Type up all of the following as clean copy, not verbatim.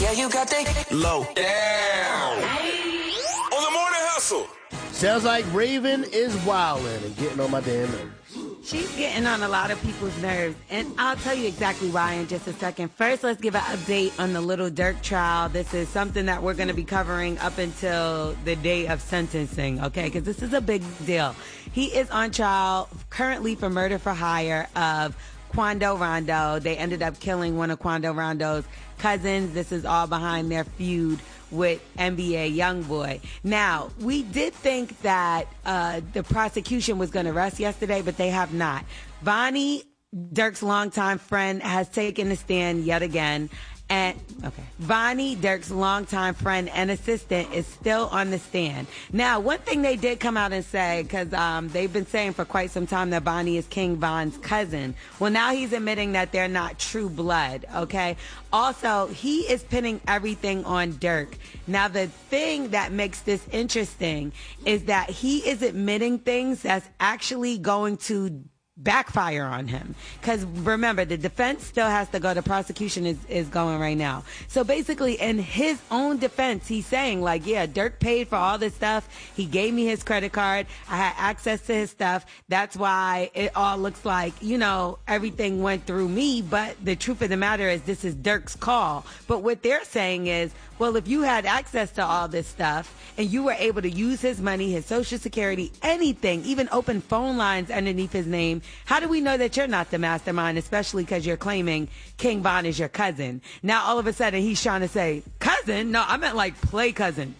Yeah, you got that low down. On the Morning Hustle. Sounds like Raven is wildin' and getting on my damn nerves. She's getting on a lot of people's nerves, and I'll tell you exactly why in just a second. First, let's give an update on the Little Dirk trial. This is something that we're going to be covering up until the day of sentencing, okay? Because this is a big deal. He is on trial currently for murder for hire of Quando Rondo. They ended up killing one of Quando Rondo's cousins. This is all behind their feud with NBA Youngboy. Now, we did think that the prosecution was going to rest yesterday, but they have not. Vonnie, Dirk's longtime friend, has taken the stand yet again. Vonnie, Dirk's longtime friend and assistant, is still on the stand. Now, one thing they did come out and say, because they've been saying for quite some time that Vonnie is King Von's cousin. Well, now he's admitting that they're not true blood, okay? Also, he is pinning everything on Dirk. Now, the thing that makes this interesting is that he is admitting things that's actually going to backfire on him. Because remember, the defense still has to go. The prosecution is going right now. So basically, in his own defense, he's saying, like, yeah, Dirk paid for all this stuff. He gave me his credit card. I had access to his stuff. That's why it all looks like, you know, everything went through me. But the truth of the matter is this is Dirk's call. But what they're saying is, well, if you had access to all this stuff and you were able to use his money, his Social Security, anything, even open phone lines underneath his name, how do we know that you're not the mastermind, especially because you're claiming King Von is your cousin? Now, all of a sudden, he's trying to say, cousin? No, I meant like play cousin.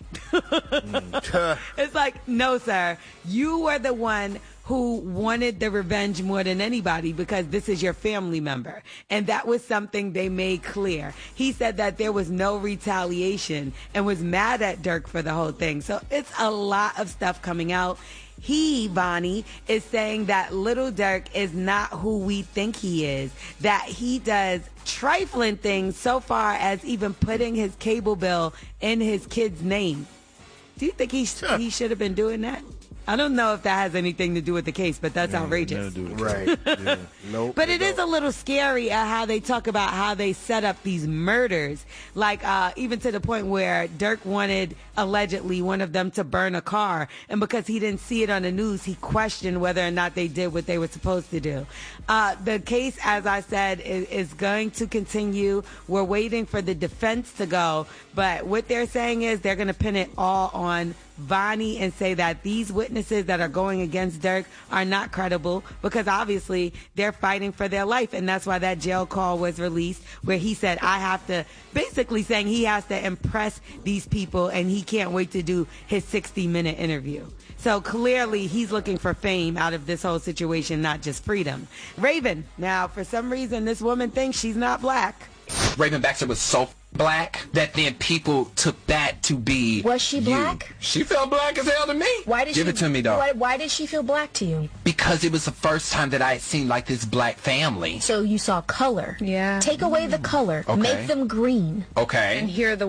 It's like, no, sir. You were the one who wanted the revenge more than anybody because this is your family member. And that was something they made clear. He said that there was no retaliation and was mad at Dirk for the whole thing. So it's a lot of stuff coming out. Vonnie, is saying that Little Dirk is not who we think he is, that he does trifling things so far as even putting his cable bill in his kid's name. Do you think he should have been doing that? I don't know if that has anything to do with the case, but that's outrageous. Right. Yeah. Nope. But it is a little scary how they talk about how they set up these murders. Like, even to the point where Dirk wanted, allegedly, one of them to burn a car. And because he didn't see it on the news, he questioned whether or not they did what they were supposed to do. The case, as I said, is going to continue. We're waiting for the defense to go. But what they're saying is they're going to pin it all on Vonnie and say that these witnesses that are going against Dirk are not credible because obviously they're fighting for their life. And that's why that jail call was released where he said, I have to, basically saying he has to impress these people and he can't wait to do his 60-minute interview. So clearly he's looking for fame out of this whole situation, not just freedom. Raven, now for some reason this woman thinks she's not black. Raven Baxter was so black that then people took that to be Was she black? She felt black as hell to me. Give it to me, though. Why did she feel black to you? Because it was the first time that I had seen like this black family. So you saw color. Yeah. Take away the color. Okay. Make them green. Okay. And hear the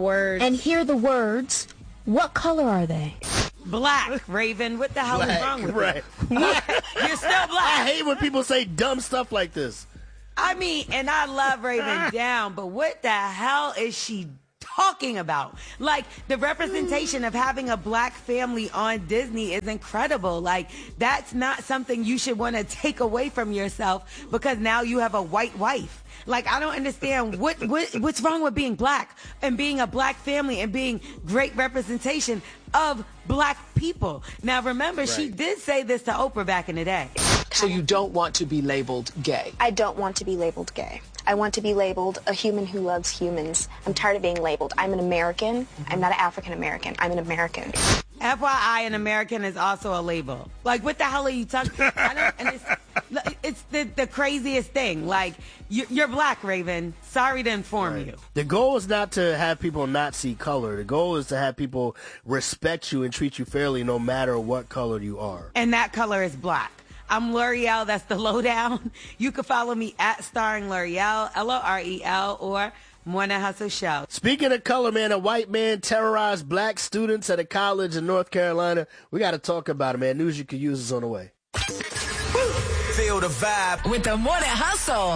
words. What color are they? Black, Raven. What the hell is wrong with right. you? You're still black. I hate when people say dumb stuff like this. I mean, and I love Raven down, but what the hell is she talking about? Like, the representation of having a black family on Disney is incredible. Like, that's not something you should want to take away from yourself because now you have a white wife. Like, I don't understand what's wrong with being black and being a black family and being great representation of black people. Now, remember, she did say this to Oprah back in the day. So you don't want to be labeled gay? I don't want to be labeled gay. I want to be labeled a human who loves humans. I'm tired of being labeled. I'm an American. I'm not an African American. I'm an American. FYI, an American is also a label. Like, what the hell are you talking? I don't understand. It's the craziest thing. Like, you're black, Raven. Sorry to inform you. The goal is not to have people not see color. The goal is to have people respect you and treat you fairly no matter what color you are. And that color is black. I'm L'Oreal. That's the lowdown. You can follow me at Starring L'Oreal, L-O-R-E-L, or Morning Hustle Show. Speaking of color, man, a white man terrorized black students at a college in North Carolina. We got to talk about it, man. News you could use is on the way. Feel the vibe with the Morning Hustle.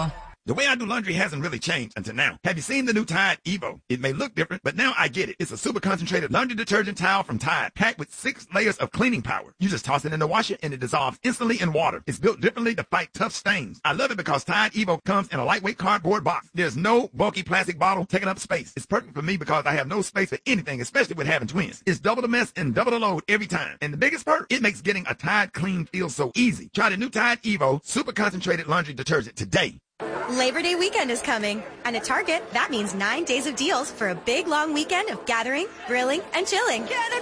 The way I do laundry hasn't really changed until now. Have you seen the new Tide Evo? It may look different, but now I get it. It's a super concentrated laundry detergent towel from Tide, packed with 6 layers of cleaning power. You just toss it in the washer and it dissolves instantly in water. It's built differently to fight tough stains. I love it because Tide Evo comes in a lightweight cardboard box. There's no bulky plastic bottle taking up space. It's perfect for me because I have no space for anything, especially with having twins. It's double the mess and double the load every time. And the biggest perk, it makes getting a Tide clean feel so easy. Try the new Tide Evo super concentrated laundry detergent today. Labor Day weekend is coming, and at Target, that means 9 days of deals for a big, long weekend of gathering, grilling, and chilling.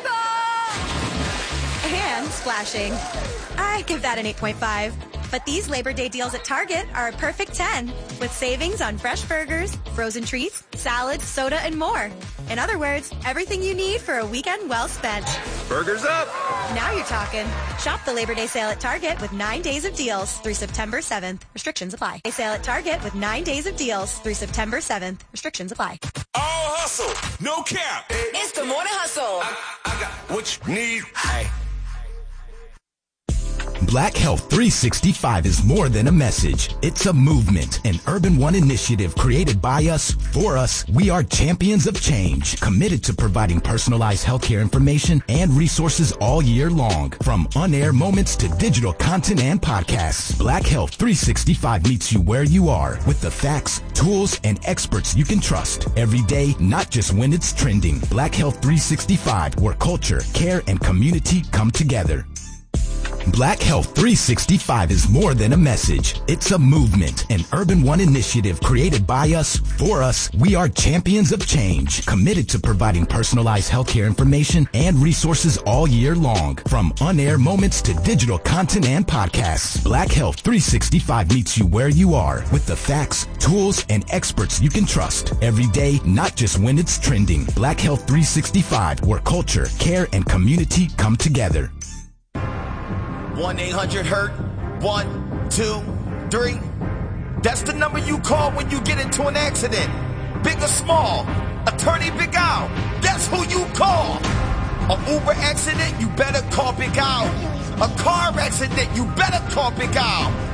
And splashing. I give that an 8.5. But these Labor Day deals at Target are a perfect 10, with savings on fresh burgers, frozen treats, salads, soda, and more. In other words, everything you need for a weekend well spent. Burgers up! Now you're talking. Shop the Labor Day sale at Target with 9 days of deals through September 7th. Restrictions apply. A sale at Target with 9 days of deals through September 7th. Restrictions apply. All hustle, no cap. It's the morning hustle. I got what you need. Hey. Black Health 365 is more than a message. It's a movement, an Urban One initiative created by us, for us. We are champions of change, committed to providing personalized healthcare information and resources all year long. From on-air moments to digital content and podcasts, Black Health 365 meets you where you are with the facts, tools, and experts you can trust every day, not just when it's trending. Black Health 365, where culture, care, and community come together. Black Health 365 is more than a message. It's a movement, an Urban One initiative created by us, for us. We are champions of change, committed to providing personalized healthcare information and resources all year long. From on-air moments to digital content and podcasts, Black Health 365 meets you where you are with the facts, tools, and experts you can trust every day, not just when it's trending. Black Health 365, where culture, care, and community come together. 1-800-HURT, 1, 2, 3. That's the number you call when you get into an accident. Big or small, Attorney Big Al, that's who you call. An Uber accident, you better call Big Al. A car accident, you better call Big Al.